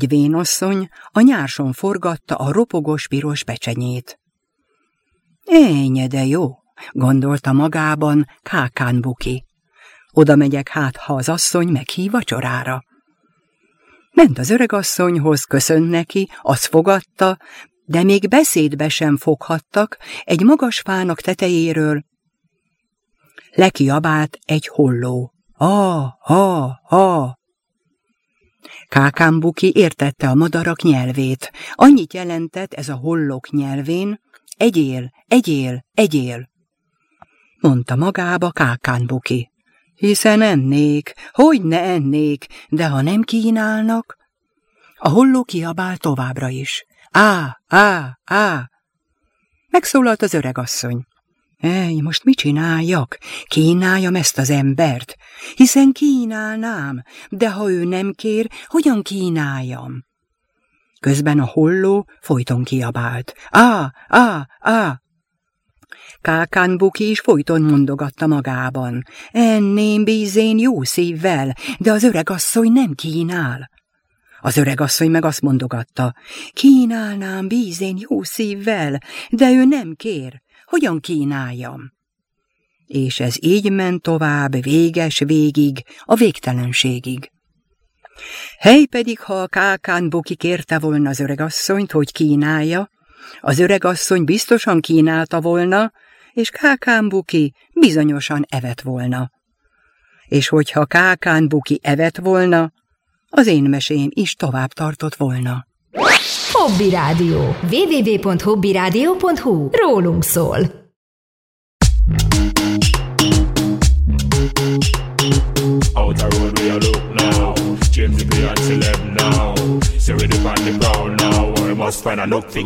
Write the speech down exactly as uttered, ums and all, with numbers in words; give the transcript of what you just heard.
Egy vénasszony a nyárson forgatta a ropogos piros pecsenyét. Énye, de jó, gondolta magában Kákán Buki. Oda megyek hát, ha az asszony meghív vacsorára. Ment az öregasszonyhoz, köszönt neki, azt fogadta, de még beszédbe sem foghattak, egy magas fának tetejéről lekiabált egy holló. Ah, ah, ah! Kákán Buki értette a madarak nyelvét. Annyit jelentett ez a hollók nyelvén: egyél, egyél, egyél. Mondta magába Kákán Buki. Hiszen ennék, hogy ne ennék, de ha nem kínálnak? A holló kiabál továbbra is. Á, á, á! Megszólalt az öregasszony. Ej, most mit csináljak? Kínáljam ezt az embert? Hiszen kínálnám, de ha ő nem kér, hogyan kínáljam? Közben a holló folyton kiabált. Á, á, á! Kákán Buki is folyton mondogatta magában. Enném bízén jó szívvel, de az öregasszony nem kínál. Az öregasszony meg azt mondogatta. Kínálnám bízén jó szívvel, de ő nem kér. Hogyan kínáljam? És ez így ment tovább véges végig, a végtelenségig. Hely pedig, ha a Kákán Buki kérte volna az öregasszonyt, hogy kínálja, az öregasszony biztosan kínálta volna, és Kákán Buki bizonyosan evett volna. És hogyha Kákán Buki evett volna, az én mesém is tovább tartott volna. Hobby Rádió. double-u double-u double-u pont hobby rádió pont hu. Rólunk szól. Out the road we a look now. James the play and celeb now. So ready for the crowd now. We must find a look thing.